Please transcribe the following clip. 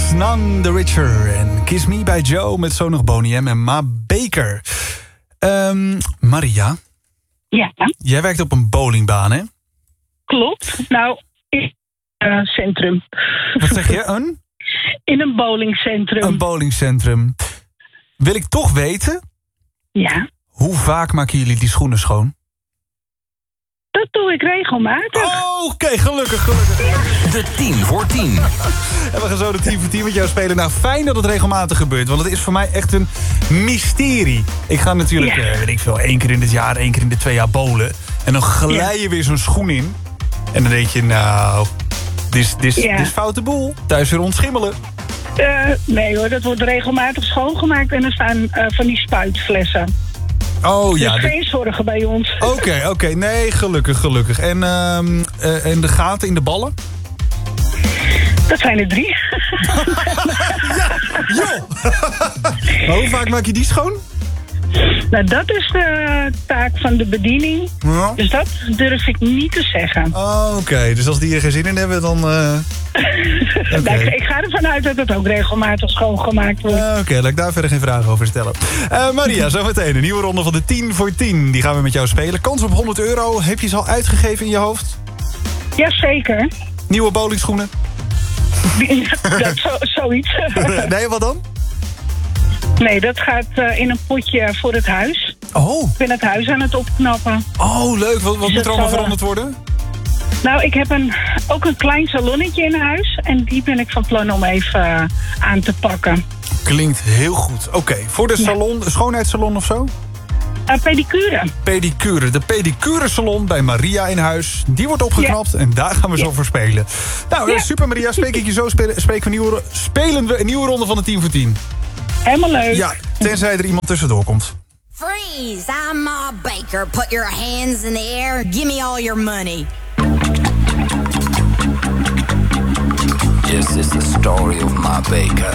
None the Richer en Kiss Me bij Joe met zo nog Boney M en Ma Baker. Maria? Ja. Jij werkt op een bowlingbaan, hè? Klopt. Nou, in een centrum. Wat zeg je? In een bowlingcentrum. Een bowlingcentrum. Wil ik toch weten? Ja. Hoe vaak maken jullie die schoenen schoon? Dat doe ik regelmatig. Oh, oké, gelukkig. De 10 voor 10. En we gaan zo de 10 voor 10 met jou spelen. Nou, fijn dat het regelmatig gebeurt, want het is voor mij echt een mysterie. Ik ga natuurlijk, weet ik veel, 1 keer in het jaar, 1 keer in de 2 jaar bowlen. En dan glij je weer zo'n schoen in. En dan denk je, nou, dit is foute boel. Thuis weer ontschimmelen. Nee hoor, dat wordt regelmatig schoongemaakt. En er staan van die spuitflessen. Oh ja. Dus geen zorgen bij ons. Oké. Nee, gelukkig. En de gaten in de ballen? Dat zijn er 3. Maar hoe vaak maak je die schoon? Nou, dat is de taak van de bediening. Ja. Dus dat durf ik niet te zeggen. Oké. Dus als die er geen zin in hebben, dan... Nou, ik ga ervan uit dat het ook regelmatig schoongemaakt wordt. Oké, laat ik daar verder geen vragen over stellen. Maria, zometeen een nieuwe ronde van de 10 voor 10. Die gaan we met jou spelen. Kans op €100. Heb je ze al uitgegeven in je hoofd? Jazeker. Nieuwe bowlingschoenen? Zoiets. Nee, wat dan? Nee, dat gaat in een potje voor het huis. Oh. Ik ben het huis aan het opknappen. Oh, leuk. Wat Dus moet er allemaal veranderd worden? Nou, ik heb ook een klein salonnetje in huis. En die ben ik van plan om even aan te pakken. Klinkt heel goed. Oké, voor de salon, schoonheidssalon of zo? Pedicure. Pedicure. De pedicuresalon bij Maria in huis. Die wordt opgeknapt en daar gaan we zo voor spelen. Nou, super Maria. Spreek ik je zo. Spelen we een nieuwe ronde van de 10 voor 10. Helemaal leuk. Ja, tenzij er iemand tussendoor komt. Freeze! I'm Ma Baker. Put your hands in the air. Give me all your money. This is the story of Ma Baker.